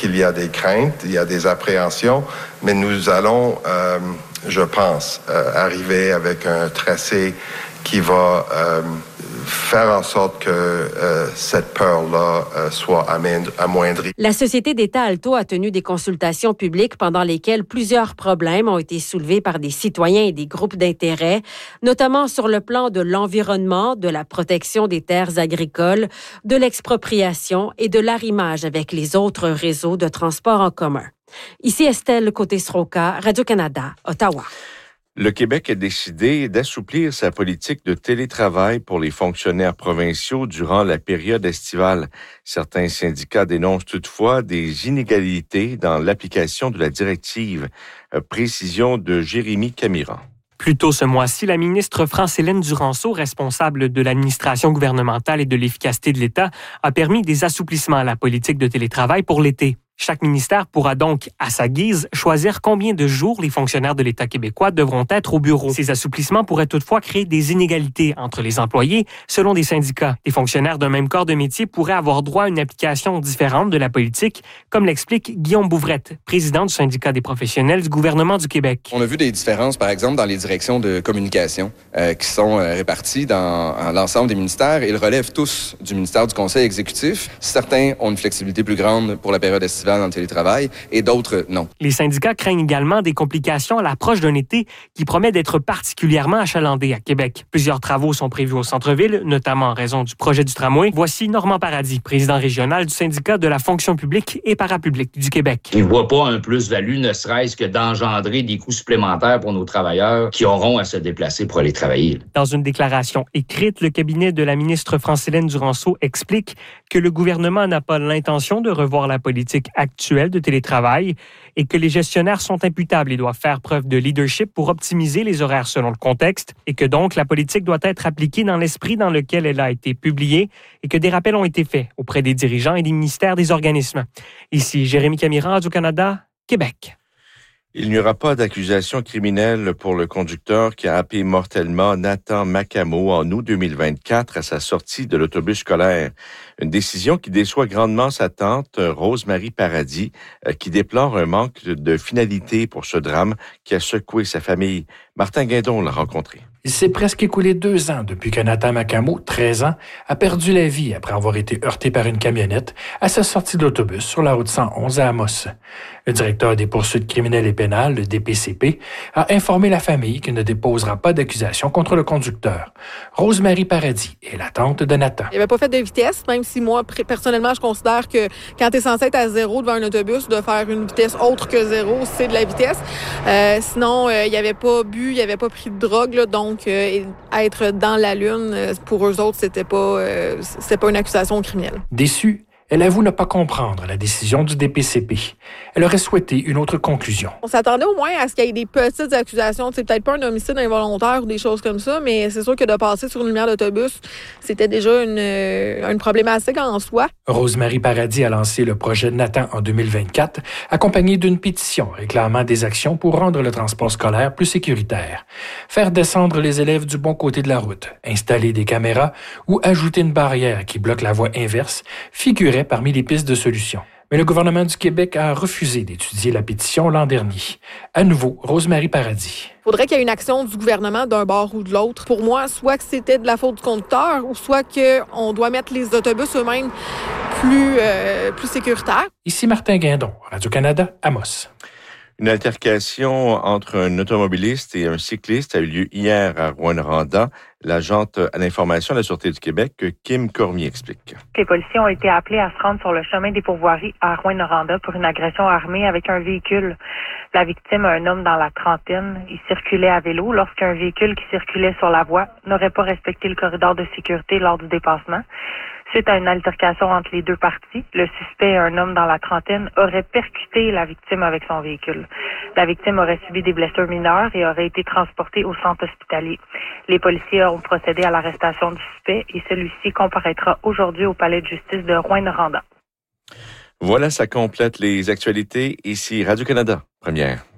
qu'il y a des craintes, il y a des appréhensions, mais nous allons, je pense, arriver avec un tracé qui va faire en sorte que cette peur-là soit amoindrie. La Société d'État Alto a tenu des consultations publiques pendant lesquelles plusieurs problèmes ont été soulevés par des citoyens et des groupes d'intérêt, notamment sur le plan de l'environnement, de la protection des terres agricoles, de l'expropriation et de l'arrimage avec les autres réseaux de transport en commun. Ici Estelle Côté-Sroka, Radio-Canada, Ottawa. Le Québec a décidé d'assouplir sa politique de télétravail pour les fonctionnaires provinciaux durant la période estivale. Certains syndicats dénoncent toutefois des inégalités dans l'application de la directive. Précision de Jérémy Camiran. Plus tôt ce mois-ci, la ministre France-Hélène Duranceau, responsable de l'administration gouvernementale et de l'efficacité de l'État, a permis des assouplissements à la politique de télétravail pour l'été. Chaque ministère pourra donc, à sa guise, choisir combien de jours les fonctionnaires de l'État québécois devront être au bureau. Ces assouplissements pourraient toutefois créer des inégalités entre les employés, selon des syndicats. Les fonctionnaires d'un même corps de métier pourraient avoir droit à une application différente de la politique, comme l'explique Guillaume Bouvrette, président du syndicat des professionnels du gouvernement du Québec. On a vu des différences, par exemple, dans les directions de communication qui sont réparties dans l'ensemble des ministères. Ils relèvent tous du ministère du Conseil exécutif. Certains ont une flexibilité plus grande pour la période estivale dans le télétravail et d'autres non. Les syndicats craignent également des complications à l'approche d'un été qui promet d'être particulièrement achalandé à Québec. Plusieurs travaux sont prévus au centre-ville, notamment en raison du projet du tramway. Voici Normand Paradis, président régional du syndicat de la fonction publique et parapublique du Québec. On ne voit pas un plus-value, ne serait-ce que d'engendrer des coûts supplémentaires pour nos travailleurs qui auront à se déplacer pour aller travailler. Dans une déclaration écrite, le cabinet de la ministre France-Hélène Duranceau explique que le gouvernement n'a pas l'intention de revoir la politique actuelle de télétravail et que les gestionnaires sont imputables et doivent faire preuve de leadership pour optimiser les horaires selon le contexte et que donc la politique doit être appliquée dans l'esprit dans lequel elle a été publiée et que des rappels ont été faits auprès des dirigeants et des ministères des organismes. Ici Jérémy Camiran, Radio-Canada, Québec. Il n'y aura pas d'accusation criminelle pour le conducteur qui a happé mortellement Nathan Macamo en août 2024 à sa sortie de l'autobus scolaire. Une décision qui déçoit grandement sa tante, Rose-Marie Paradis, qui déplore un manque de finalité pour ce drame qui a secoué sa famille. Martin Guindon l'a rencontré. Il s'est presque écoulé 2 ans depuis que Nathan Macamo, 13 ans, a perdu la vie après avoir été heurté par une camionnette à sa sortie de l'autobus sur la route 111 à Amos. Le directeur des poursuites criminelles et pénales, le DPCP, a informé la famille qu'il ne déposera pas d'accusation contre le conducteur. Rose-Marie Paradis est la tante de Nathan. Il n'avait pas fait de vitesse, même si moi, personnellement, je considère que quand tu es censé être à 0 devant un autobus, de faire une vitesse autre que 0, c'est de la vitesse. Sinon, il n'avait pas bu, il n'avait pas pris de drogue, là, donc être dans la lune, pour eux autres, c'était pas une accusation criminelle. Déçue, elle avoue ne pas comprendre la décision du DPCP. Elle aurait souhaité une autre conclusion. On s'attendait au moins à ce qu'il y ait des petites accusations. C'est peut-être pas un homicide involontaire ou des choses comme ça, mais c'est sûr que de passer sur une lumière d'autobus, c'était déjà une problématique en soi. Rose-Marie Paradis a lancé le projet Nathan en 2024, accompagné d'une pétition réclamant des actions pour rendre le transport scolaire plus sécuritaire. Faire descendre les élèves du bon côté de la route, installer des caméras ou ajouter une barrière qui bloque la voie inverse figuraient parmi les pistes de solutions. Mais le gouvernement du Québec a refusé d'étudier la pétition l'an dernier. À nouveau, Rose-Marie Paradis. Il faudrait qu'il y ait une action du gouvernement d'un bord ou de l'autre. Pour moi, soit que c'était de la faute du conducteur ou soit qu'on doit mettre les autobus eux-mêmes plus sécuritaires. Ici Martin Guindon, Radio-Canada, Amos. Une altercation entre un automobiliste et un cycliste a eu lieu hier à Rouyn-Noranda. L'agente à l'information de la Sûreté du Québec, Kim Cormier, explique. Les policiers ont été appelés à se rendre sur le chemin des pourvoiries à Rouyn-Noranda pour une agression armée avec un véhicule. La victime, un homme dans la trentaine, il circulait à vélo lorsqu'un véhicule qui circulait sur la voie n'aurait pas respecté le corridor de sécurité lors du dépassement. Suite à une altercation entre les deux parties, le suspect, un homme dans la trentaine, aurait percuté la victime avec son véhicule. La victime aurait subi des blessures mineures et aurait été transportée au centre hospitalier. Les policiers ont procédé à l'arrestation du suspect et celui-ci comparaîtra aujourd'hui au palais de justice de Rouyn-Noranda. Voilà, ça complète les actualités. Ici Radio-Canada, première.